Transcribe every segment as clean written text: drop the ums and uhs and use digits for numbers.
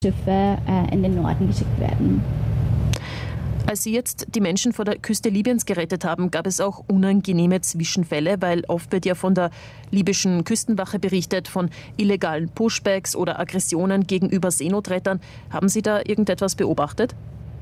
Schiffe in den Norden geschickt werden. Als Sie jetzt die Menschen vor der Küste Libyens gerettet haben, gab es auch unangenehme Zwischenfälle, weil oft wird ja von der libyschen Küstenwache berichtet, von illegalen Pushbacks oder Aggressionen gegenüber Seenotrettern. Haben Sie da irgendetwas beobachtet?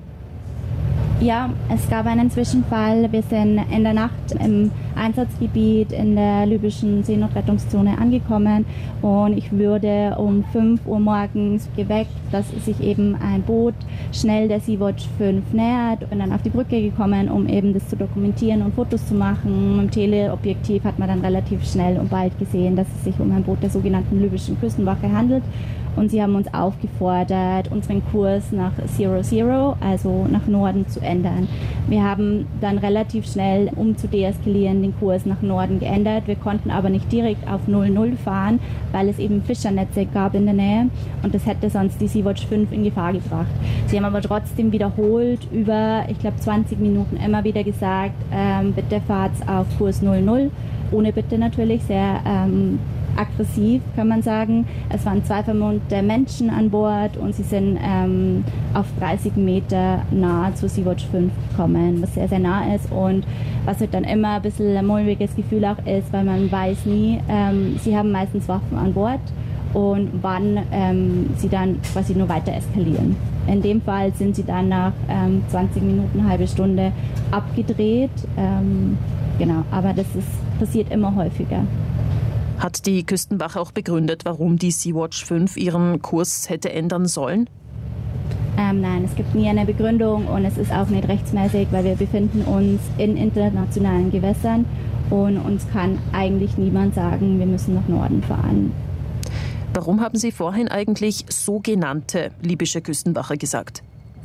Ja, es gab einen Zwischenfall. Wir sind in der Nacht im Einsatzgebiet in der libyschen Seenotrettungszone angekommen und ich wurde um 5 Uhr morgens geweckt, dass sich eben ein Boot schnell der Sea-Watch 5 nähert. Bin dann auf die Brücke gekommen, um eben das zu dokumentieren und Fotos zu machen. Mit dem Teleobjektiv hat man dann relativ schnell und bald gesehen, dass es sich um ein Boot der sogenannten libyschen Küstenwache handelt. Und sie haben uns aufgefordert, unseren Kurs nach 00, also nach Norden, zu ändern. Wir haben dann relativ schnell, um zu deeskalieren, den Kurs nach Norden geändert. Wir konnten aber nicht direkt auf 00 fahren, weil es eben Fischernetze gab in der Nähe. Und das hätte sonst die Sea-Watch 5 in Gefahr gebracht. Sie haben aber trotzdem wiederholt über, ich glaube, 20 Minuten immer wieder gesagt, bitte fahrt auf Kurs 00. Ohne Bitte natürlich, sehr aggressiv, kann man sagen. Es waren 2 vermummte Menschen an Bord und sie sind auf 30 Meter nah zur Sea-Watch 5 gekommen, was sehr, sehr nah ist und was halt dann immer ein bisschen ein mulmiges Gefühl auch ist, weil man weiß nie, sie haben meistens Waffen an Bord und wann sie dann quasi nur weiter eskalieren. In dem Fall sind sie dann nach 20 Minuten, eine halbe Stunde abgedreht. Genau, aber das passiert immer häufiger. Hat die Küstenwache auch begründet, warum die Sea-Watch 5 ihren Kurs hätte ändern sollen? Nein, es gibt nie eine Begründung und es ist auch nicht rechtsmäßig, weil wir befinden uns in internationalen Gewässern und uns kann eigentlich niemand sagen, wir müssen nach Norden fahren. Warum haben Sie vorhin eigentlich sogenannte libysche Küstenwache gesagt?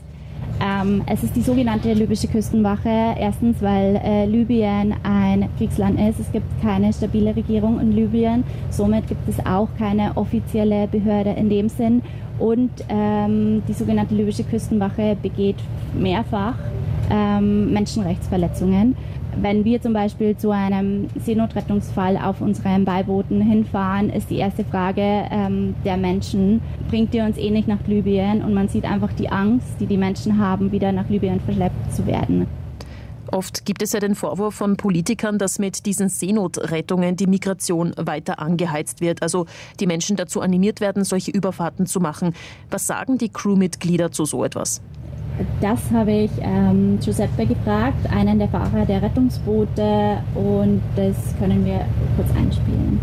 Es ist die sogenannte libysche Küstenwache. Erstens, weil Libyen ein Kriegsland ist. Es gibt keine stabile Regierung in Libyen. Somit gibt es auch keine offizielle Behörde in dem Sinn. Und die sogenannte libysche Küstenwache begeht mehrfach Menschenrechtsverletzungen. Wenn wir zum Beispiel zu einem Seenotrettungsfall auf unseren Beibooten hinfahren, ist die erste Frage der Menschen, bringt ihr uns nicht nach Libyen? Und man sieht einfach die Angst, die die Menschen haben, wieder nach Libyen verschleppt zu werden. Oft gibt es ja den Vorwurf von Politikern, dass mit diesen Seenotrettungen die Migration weiter angeheizt wird. Also die Menschen dazu animiert werden, solche Überfahrten zu machen. Was sagen die Crewmitglieder zu so etwas? Das habe ich Giuseppe gefragt, einen der Fahrer der Rettungsboote, und das können wir kurz einspielen.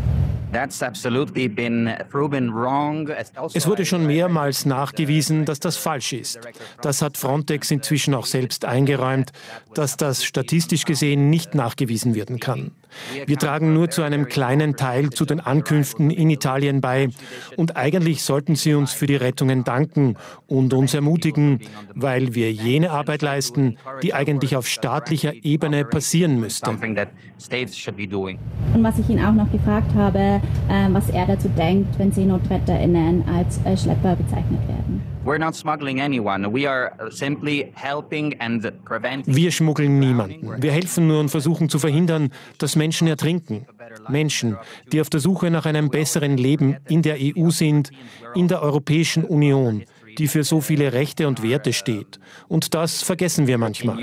Es wurde schon mehrmals nachgewiesen, dass das falsch ist. Das hat Frontex inzwischen auch selbst eingeräumt, dass das statistisch gesehen nicht nachgewiesen werden kann. Wir tragen nur zu einem kleinen Teil zu den Ankünften in Italien bei und eigentlich sollten sie uns für die Rettungen danken und uns ermutigen, weil wir jene Arbeit leisten, die eigentlich auf staatlicher Ebene passieren müsste. Und was ich ihn auch noch gefragt habe, was er dazu denkt, wenn SeenotretterInnen als Schlepper bezeichnet werden. Wir schmuggeln niemanden. Wir helfen nur und versuchen zu verhindern, dass Menschen ertrinken. Menschen, die auf der Suche nach einem besseren Leben in der EU sind, in der Europäischen Union, die für so viele Rechte und Werte steht. Und das vergessen wir manchmal.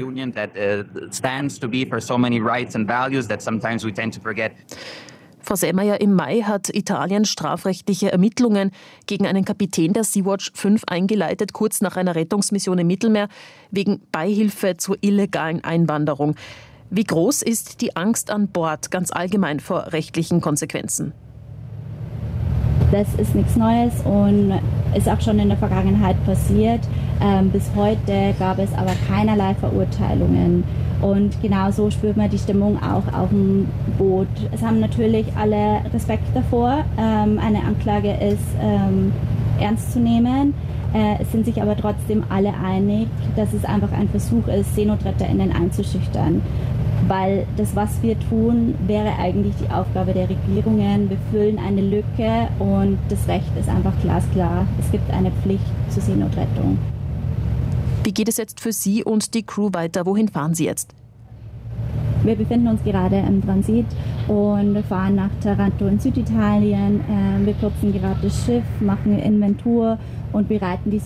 Frau Selmayr, im Mai hat Italien strafrechtliche Ermittlungen gegen einen Kapitän der Sea-Watch 5 eingeleitet, kurz nach einer Rettungsmission im Mittelmeer, wegen Beihilfe zur illegalen Einwanderung. Wie groß ist die Angst an Bord ganz allgemein vor rechtlichen Konsequenzen? Das ist nichts Neues und ist auch schon in der Vergangenheit passiert. Bis heute gab es aber keinerlei Verurteilungen. Und genauso spürt man die Stimmung auch auf dem Boot. Es haben natürlich alle Respekt davor. Eine Anklage ist ernst zu nehmen. Es sind sich aber trotzdem alle einig, dass es einfach ein Versuch ist, SeenotretterInnen einzuschüchtern. Weil das, was wir tun, wäre eigentlich die Aufgabe der Regierungen. Wir füllen eine Lücke und das Recht ist einfach glasklar. Es gibt eine Pflicht zur Seenotrettung. Wie geht es jetzt für Sie und die Crew weiter? Wohin fahren Sie jetzt? Wir befinden uns gerade im Transit und fahren nach Taranto in Süditalien. Wir putzen gerade das Schiff, machen Inventur und bereiten die